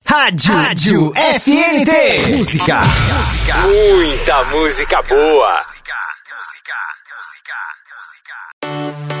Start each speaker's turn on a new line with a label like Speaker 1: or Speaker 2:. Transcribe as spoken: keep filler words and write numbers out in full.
Speaker 1: Rádio, Rádio F N T. Música. Música.
Speaker 2: Muita música boa.